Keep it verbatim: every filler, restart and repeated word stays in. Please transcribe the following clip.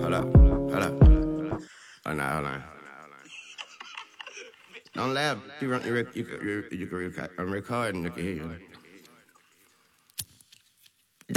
Hold up, hold up. Hold on, hold on. Don't laugh. You, run, you, rec- you, you, you, you can record. I'm recording. You can hear you.